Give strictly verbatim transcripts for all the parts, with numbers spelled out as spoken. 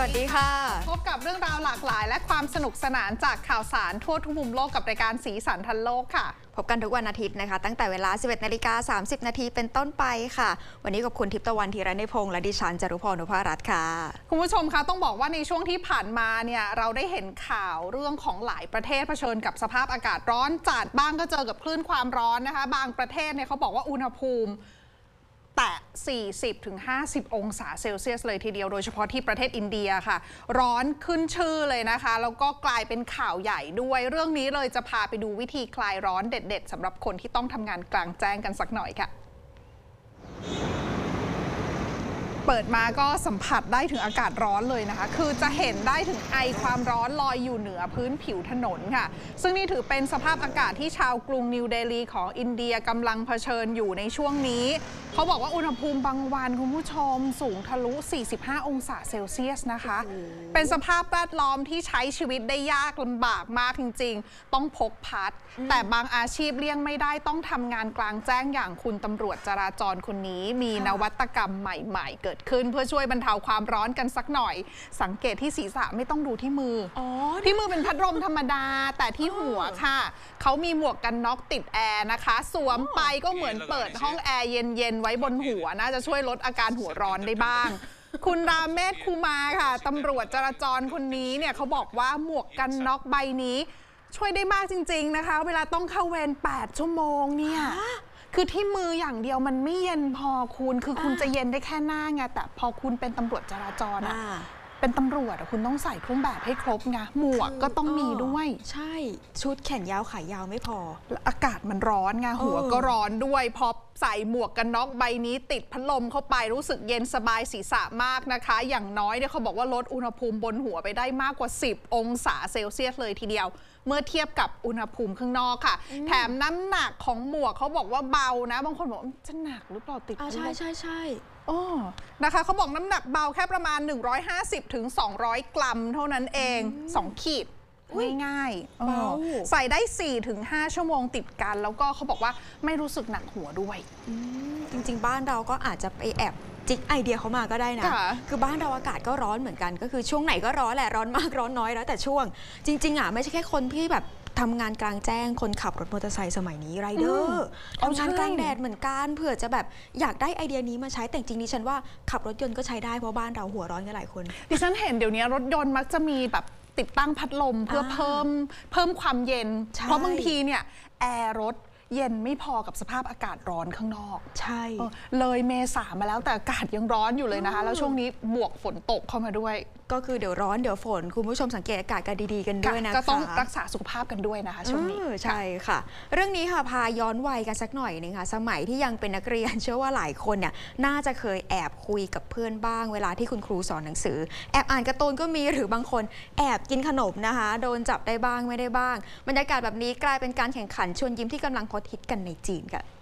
วัสดีค่ะพบกับเรื่องราวหลากหลายและความสนุกสนานจากข่าวสารทั่วทุกมุมโลกกับรายการสีสันทันโลกค่ะพบกันทุกวันอาทิตย์นะคะตั้งแต่เวลา สิบเอ็ดนาฬิกาสามสิบนาทีเป็นต้นไปค่ะวันนี้กับคุณทิพย์ตะวันธีรนิพงษ์และดิฉันจารุพร นุภารัตน์ค่ะคุณผู้ชมคะต้องบอกว่าในช่วงที่ผ่านมาเนี่ยเราได้เห็นข่าวเรื่องของหลายประเทศเผชิญกับสภาพอากาศร้อนจัดบ้างก็เจอกับคลื่นความร้อนนะคะบางประเทศเนี่ยเขาบอกว่าอุณหภูมิแต่ สี่สิบถึงห้าสิบ องศาเซลเซียสเลยทีเดียวโดยเฉพาะที่ประเทศอินเดียค่ะร้อนขึ้นชื่อเลยนะคะแล้วก็กลายเป็นข่าวใหญ่ด้วยเรื่องนี้เลยจะพาไปดูวิธีคลายร้อนเด็ดๆสำหรับคนที่ต้องทำงานกลางแจ้งกันสักหน่อยค่ะเปิดมาก็สัมผัสได้ถึงอากาศร้อนเลยนะคะคือจะเห็นได้ถึงไอความร้อนลอยอยู่เหนือพื้นผิวถนนค่ะซึ่งนี่ถือเป็นสภาพอากาศที่ชาวกรุงนิวเดลีของอินเดียกำลังเผชิญอยู่ในช่วงนี้เขาบอกว่าอุณหภูมิบางวันคุณผู้ชมสูงทะลุ สี่สิบห้า องศาเซลเซียสนะคะเป็นสภาพแวดล้อมที่ใช้ชีวิตได้ยากลำบากมากจริงๆต้องพกพัดแต่บางอาชีพเลี่ยงไม่ได้ต้องทำงานกลางแจ้งอย่างคุณตำรวจจราจรคนนี้มีนวัตกรรมใหม่ๆเกิดขึ้นเพื่อช่วยบรรเทาความร้อนกันสักหน่อยสังเกตที่ศีรษะไม่ต้องดูที่มืออที่มือเป็นพัดลมธรรมดาแต่ที่หัวค่ะเขามีหมวกกันน็อกติดแอร์นะคะสวมไปก็เหมือนเปิดห้องแอร์เย็นๆไว้บนหัวน่าจะช่วยลดอาการหัวร้อนได้บ้างคุณราเมศคูมาค่ะตำรวจจราจรคนนี้เนี่ยเขาบอกว่าหมวกกันน็อกใบนี้ช่วยได้มากจริงๆนะคะเวลาต้องเข้าเวรแปดชั่วโมงเนี่ยคือที่มืออย่างเดียวมันไม่เย็นพอคุณคือคุณจะเย็นได้แค่หน้าไงแต่พอคุณเป็นตำรวจจราจรอะเป็นตำรวจอะคุณต้องใส่เครื่องแบบให้ครบไงหมวกก็ต้องมีด้วยใช่ชุดแขนยาวขายาวไม่พออากาศมันร้อนไงหัวก็ร้อนด้วยพอใส่หมวกกันน็อกใบนี้ติดพัดลมเข้าไปรู้สึกเย็นสบายศีรษะมากนะคะอย่างน้อยเนี่ยเขาบอกว่าลดอุณหภูมิบนหัวไปได้มากกว่าสิบองศาเซลเซียสเลยทีเดียวเมื่อเทียบกับอุณหภูมิข้างนอกค่ะแถมน้ำหนักของหมวกเขาบอกว่าเบานะบางคนบอกจะหนักหรือเปล่าติดใช่ใช่ใช่โอ้นะคะเขาบอกน้ำหนักเบาแค่ประมาณหนึ่งร้อยห้าสิบถึงสองร้อยกรัมเท่านั้นเองสองขีดง่ายๆเบาใส่ได้ สี่ถึงห้า ชั่วโมงติดกันแล้วก็เขาบอกว่าไม่รู้สึกหนักหัวด้วยจริงๆบ้านเราก็อาจจะไปแอบจิกไอเดียเขามาก็ได้นะคือบ้านเราอากาศก็ร้อนเหมือนกันก็คือช่วงไหนก็ร้อนแหละร้อนมากร้อนน้อยแล้วแต่ช่วงจริงๆอ่ะไม่ใช่แค่คนที่แบบทำงานกลางแจ้งคนขับรถมอเตอร์ไซค์สมัยนี้ไรเดอร์ทำงานกลางแดดเหมือนกันเผื่อจะแบบอยากได้ไอเดียนี้มาใช้แต่จริงๆดิฉันว่าขับรถยนต์ก็ใช้ได้เพราะบ้านเราหัวร้อนกันหลายคนดิฉันเห็นเดี๋ยวนี้รถยนต์มักจะมีแบบติดตั้งพัดลมเพื่อเพิ่มเพิ่มความเย็นเพราะบางทีเนี่ยแอร์รถเย็นไม่พอกับสภาพอากาศร้อนข้างนอกใช่เลยเมษามาแล้วแต่อากาศยังร้อนอยู่เลยนะคะแล้วช่วงนี้บวกฝนตกเข้ามาด้วยก็คือเดี๋ยวร้อนเดี๋ยวฝนคุณผู้ชมสังเกตอากาศกันดีๆกันด้วยนะคะก็ต้องรักษาสุขภาพกันด้วยนะคะช่วงนี้ใช่ค่ะเรื่องนี้ค่ะพาย้อนวัยกันสักหน่อยนึงค่ะสมัยที่ยังเป็นนักเรียนเชื่อว่าหลายคนเนี่ยน่าจะเคยแอบคุยกับเพื่อนบ้างเวลาที่คุณครูสอนหนังสือแอบอ่านการ์ตูนก็มีหรือบางคนแอบกินขนมนะคะโดนจับได้บ้างไม่ได้บ้างบรรยากาศแบบนี้กลายเป็นการแข่งขันชวนยิ้มที่กำลังฮอตฮิตกันในจีนค่ะ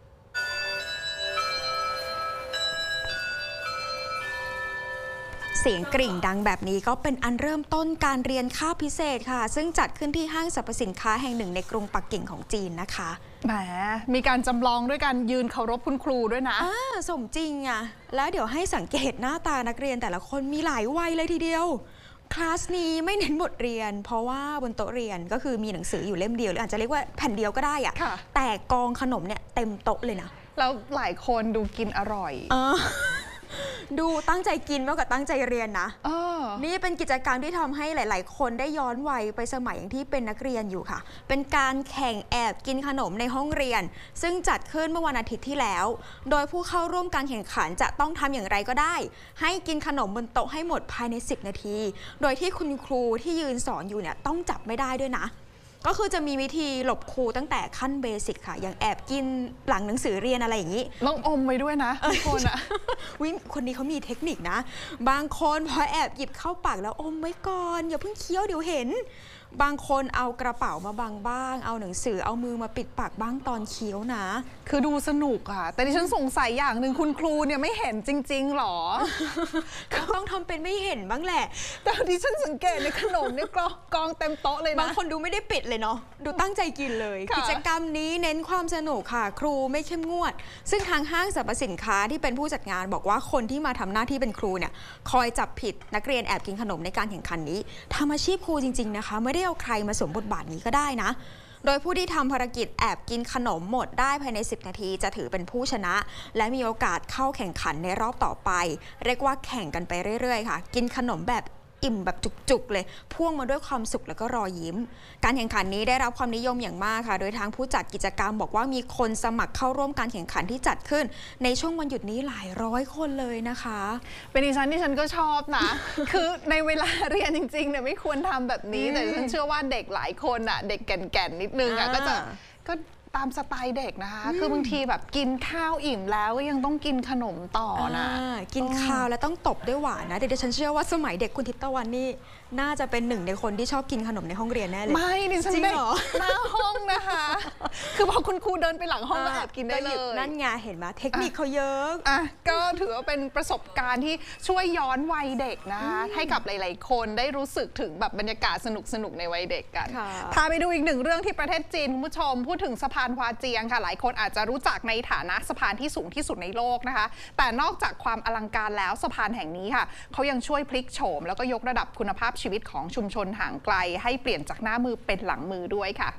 เสียงกริ่งดังแบบนี้ก็เป็นอันเริ่มต้นการเรียนคาบพิเศษค่ะซึ่งจัดขึ้นที่ห้างสรรพสินค้าแห่งหนึ่งในกรุงปักกิ่งของจีนนะคะแหมมีการจำลองด้วยการยืนเคารพคุณครูด้วยนะอ่าสมจริงอ่ะแล้วเดี๋ยวให้สังเกตหน้าตานักเรียนแต่ละคนมีหลายวัยเลยทีเดียวคลาสนี้ไม่เน้นบทเรียนเพราะว่าบนโต๊ะเรียนก็คือมีหนังสืออยู่เล่มเดียวหรืออาจจะเรียกว่าแผ่นเดียวก็ได้อ่ะแต่กองขนมเนี่ยเต็มโต๊ะเลยนะแล้วหลายคนดูกินอร่อยดูตั้งใจกินมากกว่าตั้งใจเรียนนะนี่เป็นกิจกรรมที่ทำให้หลายๆคนได้ย้อนวัยไปสมัยอย่างที่เป็นนักเรียนอยู่ค่ะเป็นการแข่งแอบกินขนมในห้องเรียนซึ่งจัดขึ้นเมื่อวันอาทิตย์ที่แล้วโดยผู้เข้าร่วมการแข่งขันจะต้องทำอย่างไรก็ได้ให้กินขนมบนโต๊ะให้หมดภายในสิบนาทีโดยที่คุณครูที่ยืนสอนอยู่เนี่ยต้องจับไม่ได้ด้วยนะก็คือจะมีวิธีหลบครูตั้งแต่ขั้นเบสิกค่ะอย่างแอบกินหลังหนังสือเรียนอะไรอย่างนี้ต้องอมไว้ด้วยนะบางคนอ่ะวิคนนี้เขามีเทคนิคนะบางคนพอแอบหยิบเข้าปากแล้วอมไว้ก่อนอย่าเพิ่งเคี้ยวเดี๋ยวเห็นบางคนเอากระเป๋ามาบังบ้างเอาหนังสือเอามือมาปิดปากบ้างตอนเคี้ยวนะคือดูสนุกอะแต่ดิฉันสงสัยอย่างหนึ่งคุณครูเนี่ยไม่เห็นจริงๆหรอก็ต้องทำเป็นไม่เห็นบ้างแหละแต่ดิฉันสังเกตในขนมเนี่ยกองเต็มโต๊ะเลยนะบางคนดูไม่ได้ปิดเลยเนาะดูตั้งใจกินเลยกิจกรรมนี้เน้นความสนุกค่ะครูไม่เข้มงวดซึ่งทางห้างสรรพสินค้าที่เป็นผู้จัดงานบอกว่าคนที่มาทำหน้าที่เป็นครูเนี่ยคอยจับผิดนักเรียนแอบกินขนมในการแข่งขันนี้ทำอาชีพครูจริงๆนะคะไม่ได้เอาใครมาสวมบทบาทนี้ก็ได้นะโดยผู้ที่ทำภารกิจแอบกินขนมหมดได้ภายในสิบนาทีจะถือเป็นผู้ชนะและมีโอกาสเข้าแข่งขันในรอบต่อไปเรียกว่าแข่งกันไปเรื่อยๆค่ะกินขนมแบบอิ่มแบบจุกๆเลยพ่วงมาด้วยความสุขแล้วก็รอยยิ้มการแข่งขันนี้ได้รับความนิยมอย่างมากค่ะโดยทางผู้จัดกิจกรรมบอกว่ามีคนสมัครเข้าร่วมการแข่งขันที่จัดขึ้นในช่วงวันหยุดนี้หลายร้อยคนเลยนะคะเป็นดิฉันที่ฉันก็ชอบนะ คือในเวลาเรียนจริงๆเนี่ยไม่ควรทำแบบนี้แต่ฉันเชื่อว่าเด็กหลายคนอ่ะเด็กแก่นๆนิดนึงอ่ะก็จะก็ตามสไตล์เด็กนะคะคือบางทีแบบกินข้าวอิ่มแล้วก็ยังต้องกินขนมต่อนะกินข้าวแล้วต้องตบด้วยหวานนะเดี๋ยวฉันเชื่อว่าสมัยเด็กคุณทิพย์ตะวันนี่น่าจะเป็นหนึ่งในคนที่ชอบกินขนมในห้องเรียนแน่เลยไม่ดิฉันเด็กหน้าห้องนะคะคือพอคุณครูเดินไปหลังห้องก็แอบกินได้เลยนั่นไงเห็นไหมเทคนิคเขาเยอะอ่ะก็ถือว่าเป็นประสบการณ์ที่ช่วยย้อนวัยเด็กนะคะให้กับหลายๆคนได้รู้สึกถึงแบบบรรยากาศสนุกๆในวัยเด็กกันพาไปดูอีกหนึ่งเรื่องที่ประเทศจีนคุณผู้ชมพูดถึงสะพานฮวาเจียงค่ะหลายคนอาจจะรู้จักในฐานะสะพานที่สูงที่สุดในโลกนะคะแต่นอกจากความอลังการแล้วสะพานแห่งนี้ค่ะเขายังช่วยพลิกโฉมแล้วก็ยกระดับคุณภาพชีวิตของชุมชนห่างไกลให้เปลี่ยนจากหน้ามือเป็นหลังมือด้วยค่ะ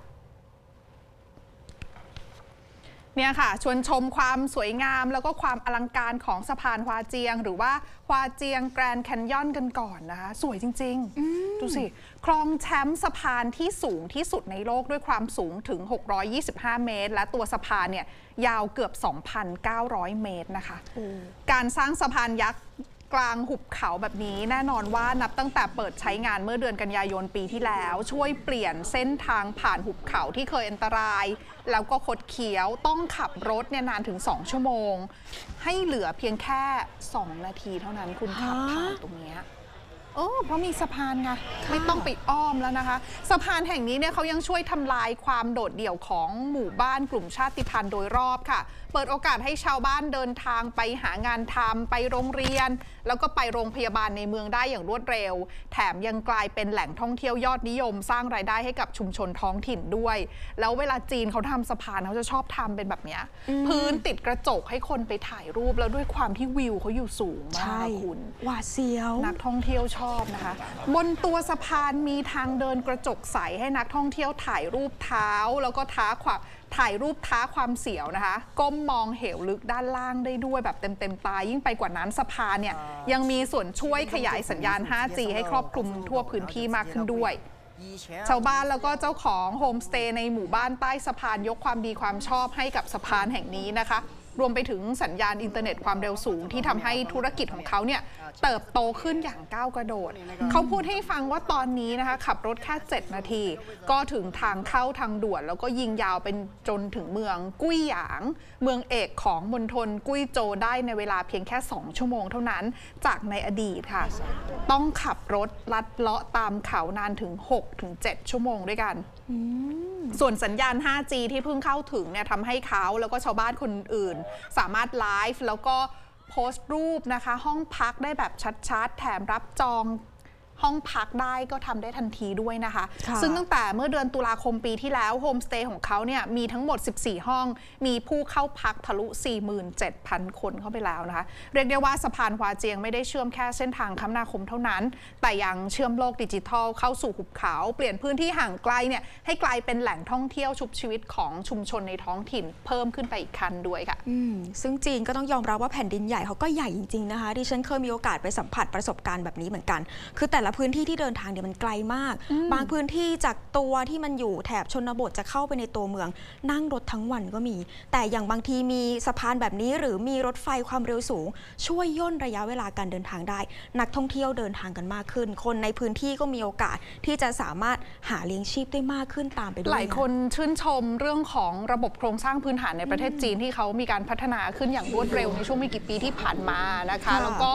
เนี่ยค่ะชวนชมความสวยงามแล้วก็ความอลังการของสะพานฮวาเจียงหรือว่าฮวาเจียงแกรนด์แคนยอนกันก่อนนะคะสวยจริงๆดูสิครองแชมป์สะพานที่สูงที่สุดในโลกด้วยความสูงถึงหกร้อยยี่สิบห้าเมตรและตัวสะพานเนี่ยยาวเกือบ สองพันเก้าร้อย เมตรนะคะการสร้างสะพานยักษ์กลางหุบเขาแบบนี้แน่นอนว่านับตั้งแต่เปิดใช้งานเมื่อเดือนกันยายนปีที่แล้วช่วยเปลี่ยนเส้นทางผ่านหุบเขาที่เคยอันตรายแล้วก็คดเคี้ยวต้องขับรถเนี่ยนานถึงสองชั่วโมงให้เหลือเพียงแค่สองนาทีเท่านั้นคุณขับผ่านตรงนี้โอ้เพราะมีสะพานไงไม่ต้องไปอ้อมแล้วนะคะสะพานแห่งนี้เนี่ยเขายังช่วยทำลายความโดดเดี่ยวของหมู่บ้านกลุ่มชาติพันธุ์โดยรอบค่ะเปิดโอกาสให้ชาวบ้านเดินทางไปหางานทำไปโรงเรียนแล้วก็ไปโรงพยาบาลในเมืองได้อย่างรวดเร็วแถมยังกลายเป็นแหล่งท่องเที่ยวยอดนิยมสร้างรายได้ให้กับชุมชนท้องถิ่นด้วยแล้วเวลาจีนเขาทำสะพานเขาจะชอบทำเป็นแบบนี้พื้นติดกระจกให้คนไปถ่ายรูปแล้วด้วยความที่วิวเขาอยู่สูงมากคุณหวาดเสียวนักท่องเที่ยวชอบนะคะบนตัวสะพานมีทางเดินกระจกใสให้นักท่องเที่ยวถ่ายรูปเท้าแล้วก็ท้าความถ่ายรูปท้าความเสียวนะคะก้มมองเหวลึกด้านล่างได้ด้วยแบบเต็มๆตายิ่งไปกว่านั้นสะพานเนี่ยยังมีส่วนช่วยขยายสัญญาณ ห้าจี ให้ครอบคลุมทั่วพื้นที่มากขึ้นด้วยชาวบ้านแล้วก็เจ้าของโฮมสเตย์ในหมู่บ้านใต้สะพานยกความดีความชอบให้กับสะพานแห่งนี้นะคะรวมไปถึงสัญญาณอินเทอร์เน็ตความเร็วสูงที่ทำให้ธุรกิจของเขาเนี่ยเติบโตขึ้นอย่างก้าวกระโดดเขาพูดให้ฟังว่าตอนนี้นะคะขับรถแค่เจ็ดนาทีก็ถึงทางเข้าทางด่วนแล้วก็ยิงยาวเป็นจนถึงเมืองกุ้ยหยางเมืองเอกของมณฑลกุ้ยโจวได้ในเวลาเพียงแค่สองชั่วโมงเท่านั้นจากในอดีตค่ะต้องขับรถลัดเลาะตามเขานานถึง หกถึงเจ็ด ชั่วโมงด้วยกันส่วนสัญญาณ ห้าจี ที่เพิ่งเข้าถึงเนี่ยทำให้เขาแล้วก็ชาวบ้านคนอื่นสามารถไลฟ์แล้วก็โพสต์รูปนะคะห้องพักได้แบบชัดๆแถมรับจองห้องพักได้ก็ทำได้ทันทีด้วยนะคะซึ่งตั้งแต่เมื่อเดือนตุลาคมปีที่แล้วโฮมสเตย์ของเขาเนี่ยมีทั้งหมดสิบสี่ห้องมีผู้เข้าพักทะลุ สี่หมื่นเจ็ดพัน คนเข้าไปแล้วนะคะเรียกได้ว่าสะพานฮวาเจียงไม่ได้เชื่อมแค่เส้นทางคมนาคมเท่านั้นแต่ยังเชื่อมโลกดิจิทัลเข้าสู่หุบเขาเปลี่ยนพื้นที่ห่างไกลเนี่ยให้กลายเป็นแหล่งท่องเที่ยวชุบชีวิตของชุมชนในท้องถิ่นเพิ่มขึ้นไปอีกขั้นด้วยค่ะซึ่งจีนก็ต้องยอมรับว่าแผ่นดินใหญ่เขาก็ใหญ่จริงๆนะคะดิฉันเคยมีโอกาสไปสัมผัสประสบการณ์แบบนี้เหมือนกันคือแต่ละพื้นที่ที่เดินทางเนี่ยมันไกลมากบางพื้นที่จากตัวที่มันอยู่แถบชนบทจะเข้าไปในตัวเมืองนั่งรถทั้งวันก็มีแต่อย่างบางทีมีสะพานแบบนี้หรือมีรถไฟความเร็วสูงช่วยย่นระยะเวลาการเดินทางได้นักท่องเที่ยวเดินทางกันมากขึ้นคนในพื้นที่ก็มีโอกาสที่จะสามารถหาเลี้ยงชีพได้มากขึ้นตามไปด้วยหลายคนชื่นชมเรื่องของระบบโครงสร้างพื้นฐานในประเทศจีนที่เขามีการพัฒนาขึ้นอย่างรวดเร็วในช่วงไม่กี่ปีที่ผ่านมานะคะแล้วก็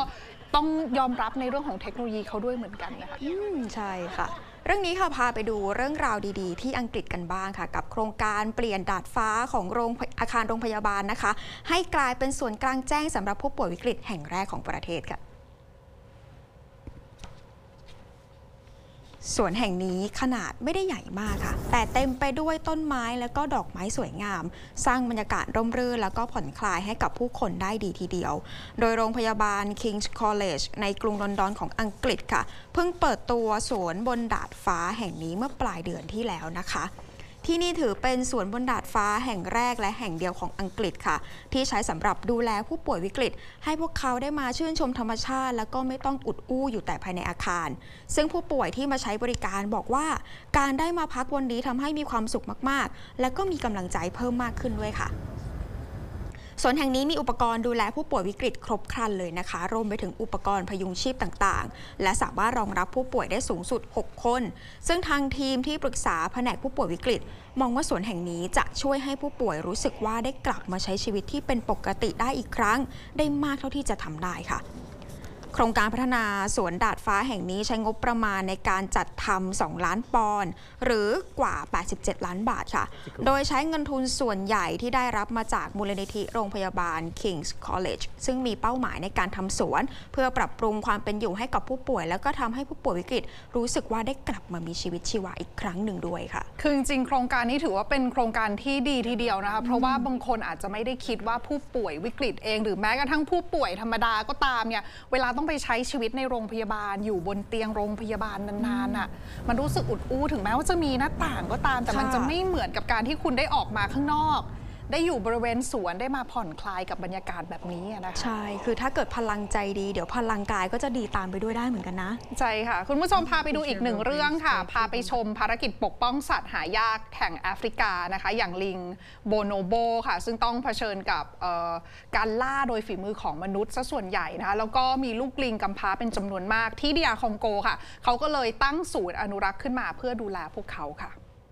ต้องยอมรับในเรื่องของเทคโนโลยีเขาด้วยเหมือนกันนะคะอืมใช่ค่ะเรื่องนี้ค่ะพาไปดูเรื่องราวดีๆที่อังกฤษกันบ้างค่ะกับโครงการเปลี่ยนดาดฟ้าของโรงอาคารโรงพยาบาลนะคะให้กลายเป็นส่วนกลางแจ้งสำหรับผู้ป่วยวิกฤตแห่งแรกของประเทศค่ะสวนแห่งนี้ขนาดไม่ได้ใหญ่มากค่ะแต่เต็มไปด้วยต้นไม้และก็ดอกไม้สวยงามสร้างบรรยากาศร่มรื่นแล้วก็ผ่อนคลายให้กับผู้คนได้ดีทีเดียวโดยโรงพยาบาล King's College ในกรุงลอนดอนของอังกฤษค่ะเพิ่งเปิดตัวสวนบนดาดฟ้าแห่งนี้เมื่อปลายเดือนที่แล้วนะคะที่นี่ถือเป็นสวนบนดาดฟ้าแห่งแรกและแห่งเดียวของอังกฤษค่ะที่ใช้สำหรับดูแลผู้ป่วยวิกฤตให้พวกเขาได้มาชื่นชมธรรมชาติแล้วก็ไม่ต้องอุดอู้อยู่แต่ภายในอาคารซึ่งผู้ป่วยที่มาใช้บริการบอกว่าการได้มาพักวันนี้ทำให้มีความสุขมากๆและก็มีกำลังใจเพิ่มมากขึ้นด้วยค่ะสวนแห่งนี้มีอุปกรณ์ดูแลผู้ป่วยวิกฤตครบครันเลยนะคะรวมไปถึงอุปกรณ์พยุงชีพต่างๆและสามารถรองรับผู้ป่วยได้สูงสุดหกคนซึ่งทางทีมที่ปรึกษาแผนกผู้ป่วยวิกฤตมองว่าสวนแห่งนี้จะช่วยให้ผู้ป่วยรู้สึกว่าได้กลับมาใช้ชีวิตที่เป็นปกติได้อีกครั้งได้มากเท่าที่จะทำได้ค่ะโครงการพัฒนาสวนดาดฟ้าแห่งนี้ใช้งบประมาณในการจัดทำสองล้านปอนด์หรือกว่าแปดสิบเจ็ดล้านบาทค่ะโดยใช้เงินทุนส่วนใหญ่ที่ได้รับมาจากมูลนิธิโรงพยาบาล King's College ซึ่งมีเป้าหมายในการทำสวนเพื่อปรับปรุงความเป็นอยู่ให้กับผู้ป่วยแล้วก็ทำให้ผู้ป่วยวิกฤตรู้สึกว่าได้กลับมามีชีวิตชีวาอีกครั้งหนึ่งด้วยค่ะคือจริงๆโครงการนี้ถือว่าเป็นโครงการที่ดีทีเดียวนะคะเพราะว่าบางคนอาจจะไม่ได้คิดว่าผู้ป่วยวิกฤตเองหรือแม้กระทั่งผู้ป่วยธรรมดาก็ตามเนี่ยเวลาต้องไปใช้ชีวิตในโรงพยาบาลอยู่บนเตียงโรงพยาบาลนานๆอ่ะมันรู้สึกอุดอู้ถึงแม้ว่าจะมีหน้าต่างก็ตามแต่มันจะไม่เหมือนกับการที่คุณได้ออกมาข้างนอกได้อยู่บริเวณสวนได้มาผ่อนคลายกับบรรยากาศแบบนี้นะคะใช่คือถ้าเกิดพลังใจดีเดี๋ยวพลังกายก็จะดีตามไปด้วยได้เหมือนกันนะใช่ค่ะคุณผู้ชมพาไปดูอีกหนึ่งเรื่องค่ะพาไปชมภารกิจปกป้องสัตว์หายากแห่งแอฟริกานะคะอย่างลิงโบโนโบค่ะซึ่งต้องเผชิญกับการล่าโดยฝีมือของมนุษย์ซะส่วนใหญ่นะคะแล้วก็มีลูกลิงกำพร้าเป็นจำนวนมากที่ดีอาร์คองโกค่ะเขาก็เลยตั้งศูนย์อนุรักษ์ขึ้นมาเพื่อดูแลพวกเขาค่ะ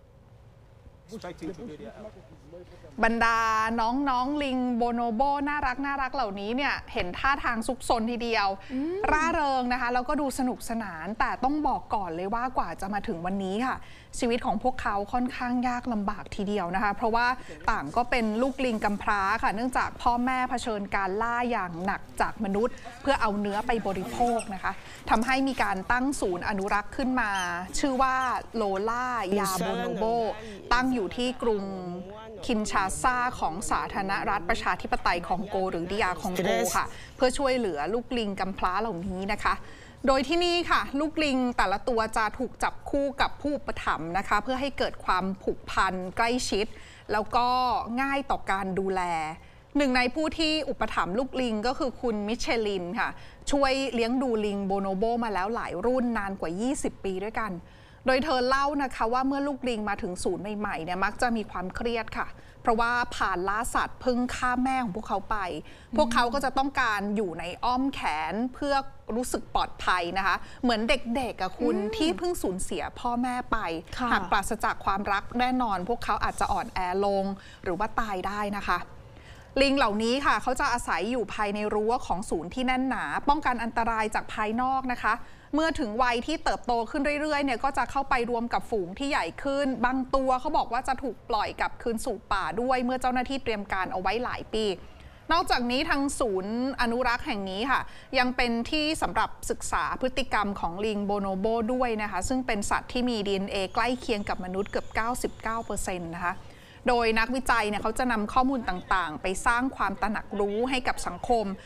บรรดาน้องๆลิงโบโนโบน่ารักน่ารักเหล่านี้เนี่ยเห็นท่าทางซุกซนทีเดียวร่าเริงนะคะแล้วก็ดูสนุกสนานแต่ต้องบอกก่อนเลยว่ากว่าจะมาถึงวันนี้ค่ะชีวิตของพวกเขาค่อนข้างยากลำบากทีเดียวนะคะเพราะว่าต่างก็เป็นลูกลิงกำพร้าค่ะเนื่องจากพ่อแม่เผชิญการล่าอย่างหนักจากมนุษย์เพื่อเอาเนื้อไปบริโภคนะคะทำให้มีการตั้งศูนย์อนุรักษ์ขึ้นมาชื่อว่าโลล่ายาโบโนโบตั้งอยู่ที่กรุงคินชาซาของสาธารณรัฐประชาธิปไตยคองโกหรือดีอาร์คองโกค่ะเพื่อช่วยเหลือลูกลิงกำพร้าเหล่านี้นะคะโดยที่นี่ค่ะลูกลิงแต่ละตัวจะถูกจับคู่กับผู้อุปถัมภ์นะคะเพื่อให้เกิดความผูกพันใกล้ชิดแล้วก็ง่ายต่อการดูแลหนึ่งในผู้ที่อุปถัมภ์ลูกลิงก็คือคุณมิเชลินค่ะช่วยเลี้ยงดูลิงโบโนโบมาแล้วหลายรุ่นนานกว่ายี่สิบปีด้วยกันโดยเธอเล่านะคะว่าเมื่อลูกลิงมาถึงศูนย์ใหม่ๆเนี่ยมักจะมีความเครียดค่ะเพราะว่าผ่านล่าสัตว์พึ่งฆ่าแม่ของพวกเขาไปพวกเขาก็จะต้องการอยู่ในอ้อมแขนเพื่อรู้สึกปลอดภัยนะคะเหมือนเด็กๆกับคุณที่เพิ่งสูญเสียพ่อแม่ไปหากปราศจากความรักแน่นอนพวกเขาอาจจะอ่อนแอลงหรือว่าตายได้นะคะลิงเหล่านี้ค่ะเขาจะอาศัยอยู่ภายในรั้วของศูนย์ที่แน่นหนาป้องกันอันตรายจากภายนอกนะคะเมื่อถึงวัยที่เติบโตขึ้นเรื่อยๆเนี่ยก็จะเข้าไปรวมกับฝูงที่ใหญ่ขึ้นบางตัวเขาบอกว่าจะถูกปล่อยกลับคืนสู่ป่าด้วยเมื่อเจ้าหน้าที่เตรียมการเอาไว้หลายปีนอกจากนี้ทางศูนย์อนุรักษ์แห่งนี้ค่ะยังเป็นที่สำหรับศึกษาพฤติกรรมของลิงโบโนโบด้วยนะคะซึ่งเป็นสัตว์ที่มี ดี เอ็น เอ ใกล้เคียงกับมนุษย์เกือบ เก้าสิบเก้าเปอร์เซ็นต์ นะคะโดยนักวิจัยเนี่ยเขาจะนำข้อมูลต่างๆไปสร้างความตระหนักรู้ให้กับสังคม